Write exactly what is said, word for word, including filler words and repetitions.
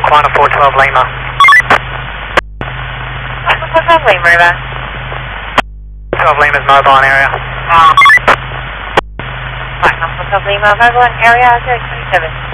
Quantum four twelve Lima. four twelve Lima, Riva. twelve Lima's mobile in area. Quantum four twelve Lima, mobile in area, zero twenty-seven.